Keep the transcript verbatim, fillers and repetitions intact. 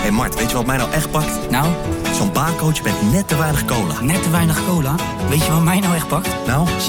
hey Mart, weet je wat mij nou echt pakt? Nou? Zo'n baancoach met net te weinig cola. Net te weinig cola? Weet je wat mij nou echt pakt? Nou?